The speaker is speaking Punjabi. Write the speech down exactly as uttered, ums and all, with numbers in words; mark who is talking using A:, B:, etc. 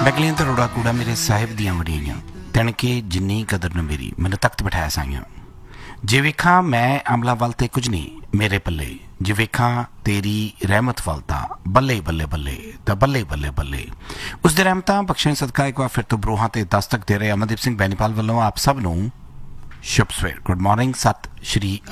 A: ਡਕਲੀਆਂ ਤੇ ਰੋੜਾ ਕੂੜਾ ਮੇਰੇ ਸਾਹਿਬ ਦੀਆਂ ਵੜੀਆਂ ਤਣਕੇ ਜਿੰਨੀ ਕਦਰ ਨੂੰ ਮੇਰੀ ਮੈਨੂੰ ਤਖਤ ਬਿਠਾਇਆ ਸਾਈਆਂ ਜੇ ਵੇਖਾਂ ਮੈਂ ਅਮਲਾ ਵੱਲ ਤੇ ਕੁਝ ਨਹੀਂ ਮੇਰੇ ਪੱਲੇ ਜੇ ਵੇਖਾਂ ਤੇਰੀ ਰਹਿਮਤ ਵੱਲ ਤਾਂ ਬੱਲੇ ਬੱਲੇ ਬੱਲੇ ਤਾਂ ਬੱਲੇ ਬੱਲੇ ਬੱਲੇ ਉਸ ਦੇ ਰਹਿਮਤਾਂ ਬਖਸ਼ਣ ਸਦਕਾ ਇੱਕ ਵਾਰ ਫਿਰ ਤੋਂ ਬਰੋਹਾਂ ਤੇ ਦਸਤਕ ਦੇ ਰਹੇ ਅਮਨਦੀਪ ਸਿੰਘ ਬੈਨੀਪਾਲ ਵੱਲੋਂ ਆਪ ਸਭ ਨੂੰ ਸ਼ੁਭ ਸਵੇਰ ਗੁੱਡ ਮਾਰਨਿੰਗ ਸਤਿ ਸ਼੍ਰੀ